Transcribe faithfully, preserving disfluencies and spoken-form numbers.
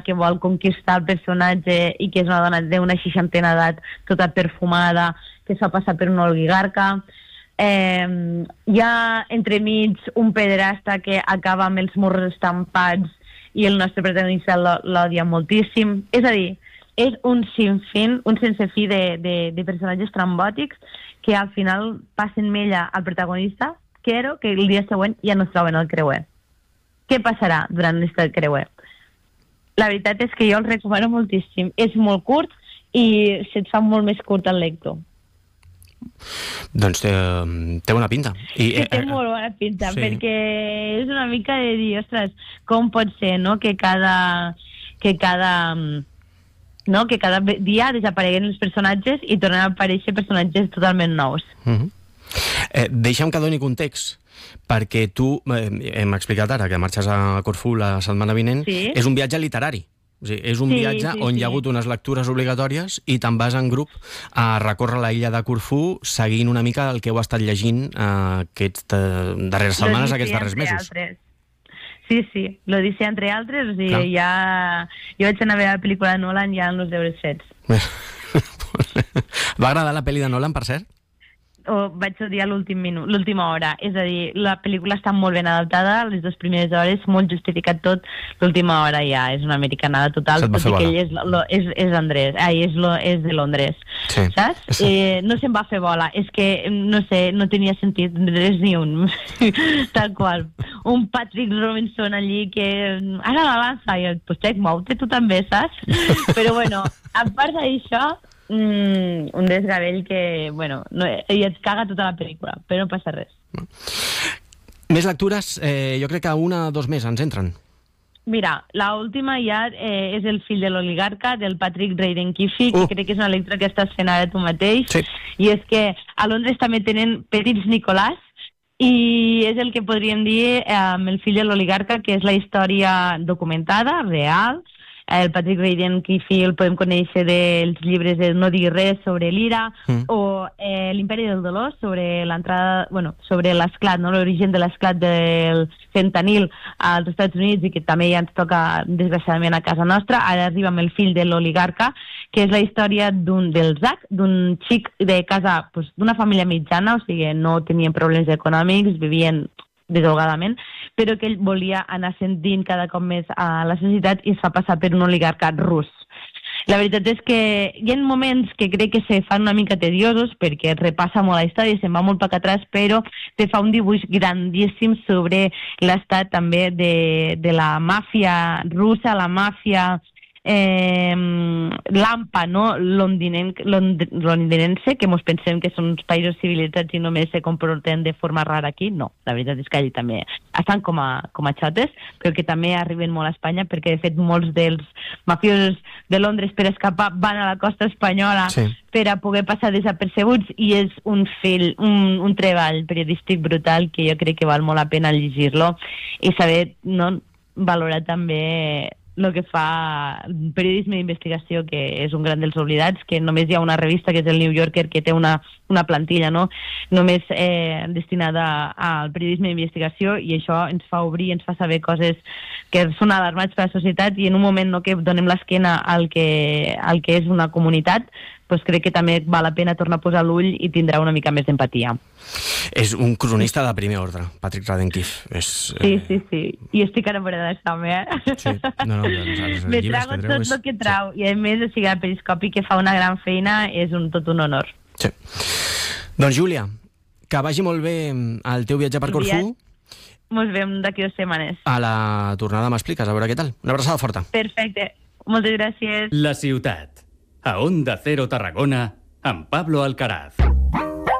que vol conquistar el personatge i que és una dona d'una seixantena d'edat tota perfumada, que es fa passar per una oligarca. Eh, hi ha entremig un pederasta que acaba amb els morros estampats i el nostre protagonista l'odia moltíssim. És a dir, és un sinfín, un sense fi de, de, de personatges trambòtics que al final passen mella al protagonista, que el dia següent ja no es troben al creuer. Què passarà durant l'estat creuer? La veritat és que jo el recomano moltíssim. És molt curt i se't fa molt més curt el lector. Doncs té, té bona pinta. I, sí, té molt bona pinta, sí. Perquè és una mica de dir, ostres, com pot ser, no?, que cada... que cada no? que cada dia desapareguen els personatges i tornen a aparèixer personatges totalment nous. Uh-huh. Eh, deixa'm que doni context, perquè tu, eh, hem explicat ara que marxes a Corfú la setmana vinent, sí. És un viatge literari. O sigui, és un sí, viatge sí, on sí. hi ha hagut unes lectures obligatòries i te'n vas en grup a recórrer la illa de Corfú seguint una mica el que heu estat llegint eh, aquestes darreres setmanes, aquests darrers mesos. Altres. Sí, sí, l'Odissea entre altres, o sigui, ja... Jo vaig anar a veure la pel·lícula de Nolan ja amb els deures fets. Va agradar la pel·li de Nolan, per cert? O vaig odiar l'últim minut, l'última hora. És a dir, la pel·lícula està molt ben adaptada, les dues primeres hores, molt justificat tot, l'última hora ja és una americanada total, tot i que ell és, lo, és, és Andrés, ai, és, lo, és de Londres, sí. Saps? Sí. Eh, no se'n va fer bola, és que, no sé, no tenia sentit res ni un, tal qual. Un Patrick Robinson allí que, ara la lança, i el, pues tec, mou-te tu també, saps? Però bueno, a part d'això, Mm, un desgavell que, bueno, no, i et caga tota la pel·lícula, però no passa res. Més lectures, eh, jo crec que una o dos més ens entren. Mira, la última ja eh, és El fill de l'oligarca, del Patrick Radden Keefe, uh. que crec que és una lectura que estàs fent ara tu mateix, sí. I és que a Londres també tenen petits Nicolàs, i és el que podríem dir eh, amb El fill de l'oligarca, que és la història documentada, real. El Patrick Radden Keefe el podem conèixer dels llibres de No diguis res sobre l'Ira, mm. o eh, l'Imperi del dolor sobre l'entrada, bueno, sobre l'esclat, no? L'origen de l'esclat del fentanil als Estats Units i que també ja ens toca desgraciadament a casa nostra. Ara arriba amb El fill de l'oligarca, que és la història d'un del Zach, d'un xic de casa, pues, d'una família mitjana, o sigui, no tenien problemes econòmics, vivien desahogadament, però que ell volia anar ascendint cada cop més a la societat i es fa passar per un oligarca rus. La veritat és que hi ha moments que crec que se fan una mica tediosos perquè repassa molt la història i se'n va molt poc atrás, però te fa un dibuix grandíssim sobre l'estat també de, de la màfia russa, la màfia eh, l'AMPA, no? Londinense, londinense, que mos pensem que són uns països civilitzats i només se comporten de forma rara aquí. No, la veritat és que allà també estan com a, com a xotes, però que també arriben molt a Espanya, perquè de fet molts dels mafiosos de Londres per escapar van a la costa espanyola, sí, per a poder passar desapercebuts, i és un fil, un, un treball periodístic brutal que jo crec que val molt la pena llegir-lo i saber, no, valorar també el que fa periodisme d'investigació, que és un gran dels oblidats, que només hi ha una revista, que és el New Yorker, que té una, una plantilla, no?, només eh, destinada al periodisme d'investigació, i això ens fa obrir, ens fa saber coses que són alarmats per la societat, i en un moment, no, que donem l'esquena al que, al que és una comunitat, doncs crec que també val la pena tornar a posar l'ull i tindrà una mica més d'empatia. És un cronista de primer ordre, Patrick Radden Keefe. És, sí, sí, sí. I estic enamorada d'això, eh? Sí, no, no, doncs, me trago tot el és... que trau, sí. I a més, o sigui, el Periscopi, que fa una gran feina, és un, tot un honor. Sí. Doncs, Júlia, que vagi molt bé el teu viatge per Corfú. Ens veiem d'aquí dues setmanes. A la tornada m'expliques, a veure què tal. Una abraçada forta. Perfecte. Moltes gràcies. La ciutat. A Onda Cero Tarragona, amb Pablo Alcaraz.